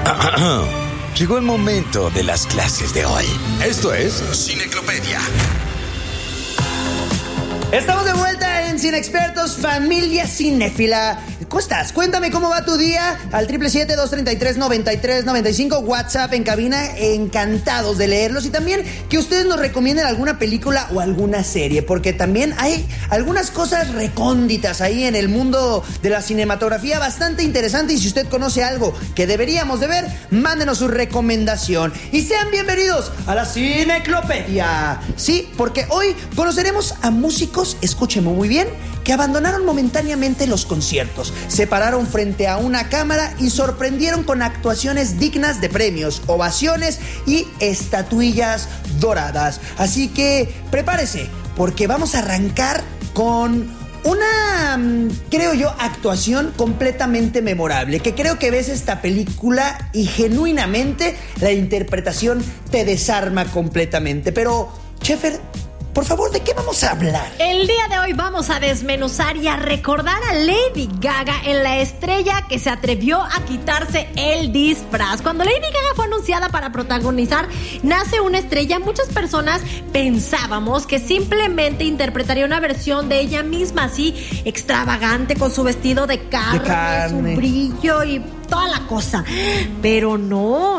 Llegó el momento de las clases de hoy. Esto es Cineclopedia. Estamos de vuelta en Cinexpertos, familia cinéfila. ¿Cómo estás? Cuéntame cómo va tu día al 777-233-9395, WhatsApp en cabina. Encantados de leerlos y también que ustedes nos recomienden alguna película o alguna serie, porque también hay algunas cosas recónditas ahí en el mundo de la cinematografía bastante interesante, y si usted conoce algo que deberíamos de ver, mándenos su recomendación. Y sean bienvenidos a la Cineclopedia. Sí, porque hoy conoceremos a músicos, escúcheme muy bien, que abandonaron momentáneamente los conciertos, se pararon frente a una cámara y sorprendieron con actuaciones dignas de premios, ovaciones y estatuillas doradas. Así que prepárese, porque vamos a arrancar con una, creo yo, actuación completamente memorable, que creo que ves esta película y genuinamente la interpretación te desarma completamente. Pero, Chefer, por favor, ¿de qué vamos a hablar? El día de hoy vamos a desmenuzar y a recordar a Lady Gaga en la estrella que se atrevió a quitarse el disfraz. Cuando Lady Gaga fue anunciada para protagonizar Nace una estrella, muchas personas pensábamos que simplemente interpretaría una versión de ella misma, así extravagante, con su vestido de carne. Su brillo y toda la cosa. Pero no,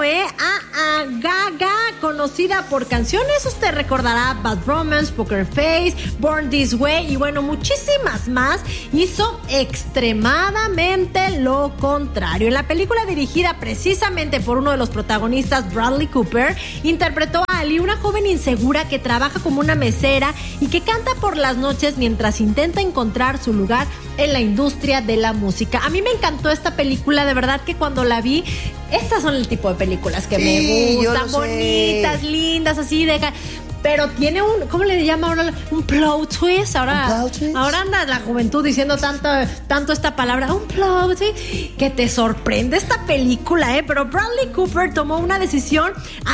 Gaga, conocida por canciones, usted recordará Bad Romance, Poker Face, Born This Way y bueno, muchísimas más, hizo extremadamente lo contrario. En la película, dirigida precisamente por uno de los protagonistas, Bradley Cooper, interpretó a Ali, una joven insegura que trabaja como una mesera y que canta por las noches mientras intenta encontrar su lugar en la industria de la música. A mí me encantó esta película, de verdad que cuando la vi, estas son el tipo de películas que me gustan, bonitas, lindas, así de... Pero tiene un, ¿cómo le llama ahora? Un plot twist. Ahora anda la juventud diciendo tanto esta palabra, un plot twist, que te sorprende esta película, Pero Bradley Cooper tomó una decisión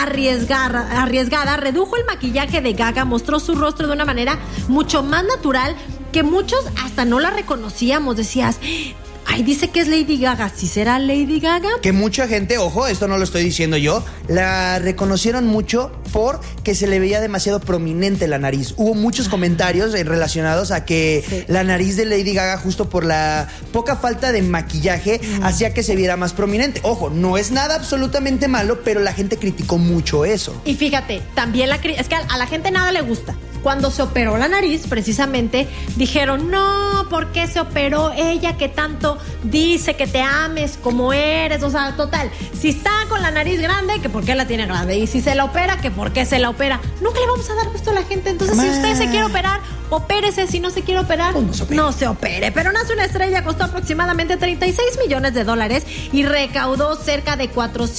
arriesgada, redujo el maquillaje de Gaga, mostró su rostro de una manera mucho más natural, que muchos hasta no la reconocíamos. Decías, ay, dice que es Lady Gaga. ¿Sí será Lady Gaga? Que mucha gente, ojo, esto no lo estoy diciendo yo, la reconocieron mucho porque se le veía demasiado prominente la nariz. Hubo muchos comentarios relacionados a que la nariz de Lady Gaga, justo por la poca falta de maquillaje, hacía que se viera más prominente. Ojo, no es nada absolutamente malo, pero la gente criticó mucho eso. Y fíjate, también es que a la gente nada le gusta. Cuando se operó la nariz, precisamente, dijeron, no, ¿por qué se operó ella que tanto dice que te ames como eres? O sea, total, si está con la nariz grande, que por qué la tiene grande. Y si se la opera, que por qué se la opera. Nunca le vamos a dar gusto a la gente. Entonces, si usted se quiere operar, opérese. Si no se quiere operar, pues no se opere. Pero Nace una estrella costó aproximadamente $36 millones y recaudó cerca de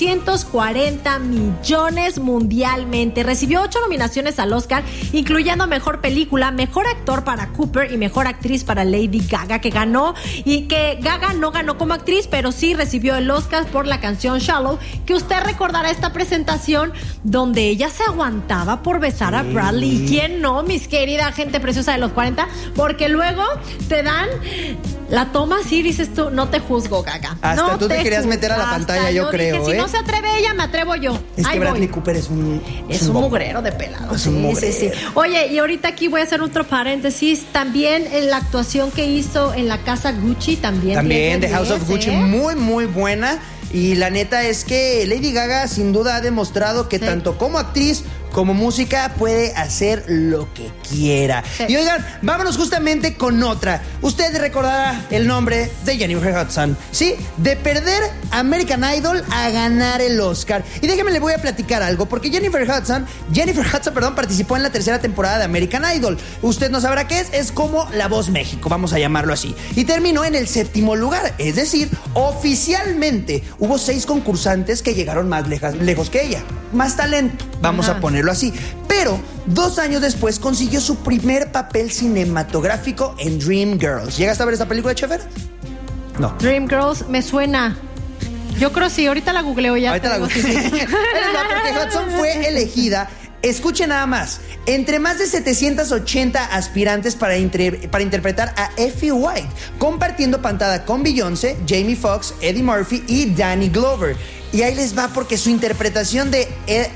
440 millones mundialmente. Recibió 8 nominaciones al Oscar, incluyendo mejor película, mejor actor para Cooper y mejor actriz para Lady Gaga, que ganó, y que Gaga no ganó como actriz, pero sí recibió el Oscar por la canción Shallow, que usted recordará esta presentación donde ella se aguantaba por besar a Bradley. ¿Y quién no, mis querida gente preciosa de los 40? Porque luego te dan la toma así, dices tú, no te juzgo, Gaga. Hasta no tú te querías meter a la pantalla, yo creo. Dije, si no se atreve ella, me atrevo yo. Es que Bradley Cooper es un mugrero de pelado. Es un mugrero. Sí. Oye, y ahorita aquí voy a hacer otro paréntesis. También en la actuación que hizo en la casa Gucci, también The House of Gucci, muy, muy buena. Y la neta es que Lady Gaga sin duda ha demostrado que tanto como actriz como música puede hacer lo que quiera. Y oigan, vámonos justamente con otra. Usted recordará el nombre de Jennifer Hudson, ¿sí? De perder American Idol a ganar el Oscar. Y déjeme, le voy a platicar algo, porque Jennifer Hudson, participó en la 3ª temporada de American Idol. Usted no sabrá qué es como La Voz México, vamos a llamarlo así. Y terminó en el 7º lugar, es decir, oficialmente hubo 6 concursantes que llegaron más lejos que ella. Más talento, vamos a ponerlo así. Pero 2 años después consiguió su primer papel cinematográfico en Dreamgirls. ¿Llegaste a ver esta película, Chefer? No. Dreamgirls me suena. Yo creo sí, ahorita la googleo ya. Ahorita la googleo. Porque Hudson fue elegida, escuchen nada más, entre más de 780 aspirantes para interpretar a Effie White, compartiendo pantalla con Beyoncé, Jamie Foxx, Eddie Murphy y Danny Glover. Y ahí les va porque su interpretación de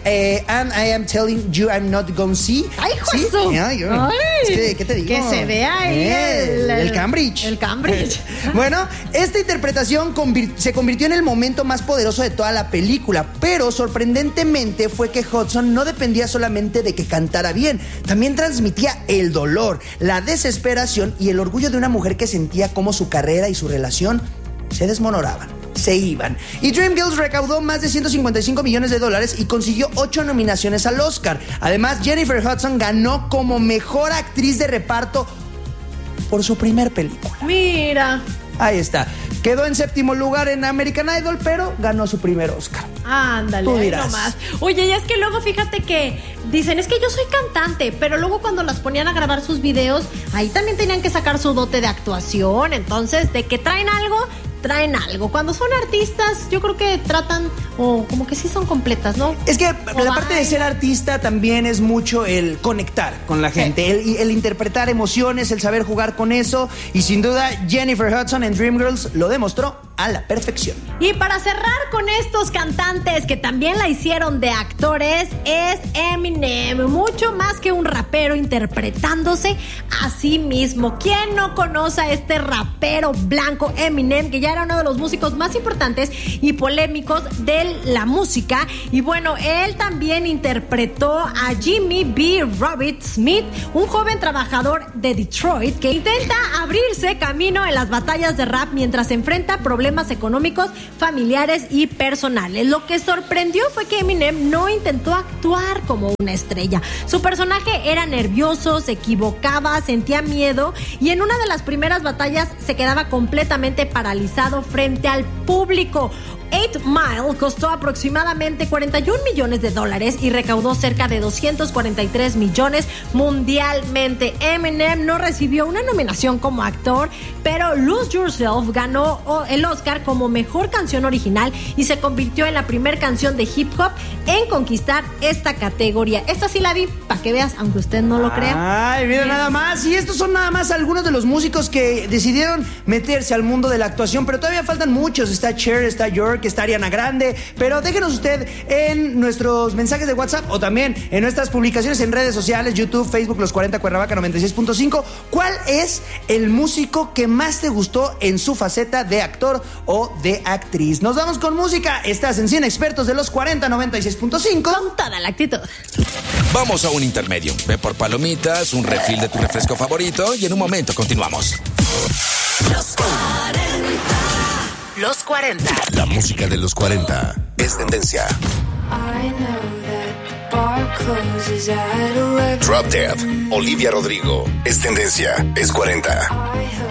And I Am Telling You I'm Not Gonna See. ¡Ay, ¿sí? Josu! Ay, es que, ¿qué te digo? Que se vea ahí el Cambridge. El Cambridge. Bueno, esta interpretación se convirtió en el momento más poderoso de toda la película, pero sorprendentemente fue que Hudson no dependía solamente de que cantara bien, también transmitía el dolor, la desesperación y el orgullo de una mujer que sentía cómo su carrera y su relación se desmoronaban, se iban. Y Dreamgirls recaudó más de $155 millones y consiguió 8 nominaciones al Oscar. Además, Jennifer Hudson ganó como mejor actriz de reparto por su primer película. Mira. Ahí está. Quedó en 7º lugar en American Idol, pero ganó su primer Oscar. Ándale, tú ahí dirás. nomás. Oye, y es que luego fíjate que dicen, es que yo soy cantante, pero luego cuando las ponían a grabar sus videos, ahí también tenían que sacar su dote de actuación. Entonces, de que traen algo. Cuando son artistas, yo creo que tratan, o como que sí son completas, ¿no? Es que la parte de ser artista también es mucho el conectar con la gente, sí. el interpretar emociones, el saber jugar con eso. Y sin duda, Jennifer Hudson en Dreamgirls lo demostró a la perfección. Y para cerrar con estos cantantes que también la hicieron de actores, es Eminem. Mucho más que un rapero interpretándose a sí mismo. ¿Quién no conoce a este rapero blanco Eminem, que ya era uno de los músicos más importantes y polémicos de la música? Y bueno, él también interpretó a Jimmy B. Robert Smith, un joven trabajador de Detroit que intenta abrirse camino en las batallas de rap mientras enfrenta problemas económicos, familiares y personales. Lo que sorprendió fue que Eminem no intentó actuar como una estrella. Su personaje era nervioso, se equivocaba, sentía miedo y en una de las primeras batallas se quedaba completamente paralizado frente al público. 8 Mile costó aproximadamente $41 millones y recaudó cerca de 243 millones mundialmente. Eminem no recibió una nominación como actor, pero Lose Yourself ganó el Oscar como mejor canción original y se convirtió en la primer canción de hip hop en conquistar esta categoría. Esta sí la vi, para que veas, aunque usted no lo crea. Ay, mira nada más. Y estos son nada más algunos de los músicos que decidieron meterse al mundo de la actuación, pero todavía faltan muchos. Está Cher, está York, está Ariana Grande, pero déjenos usted en nuestros mensajes de WhatsApp o también en nuestras publicaciones en redes sociales, YouTube, Facebook, Los 40 Cuernavaca 96.5, ¿cuál es el músico que más te gustó en su faceta de actor o de actriz? Nos vamos con música. Estás en 100 Expertos de Los 40 96.5. Con toda la actitud. Vamos a un intermedio. Ve por palomitas, un refil de tu refresco favorito y en un momento continuamos. Los 40. Los 40. La música de los 40 es tendencia. Drop Dead, Olivia Rodrigo, es tendencia, es 40.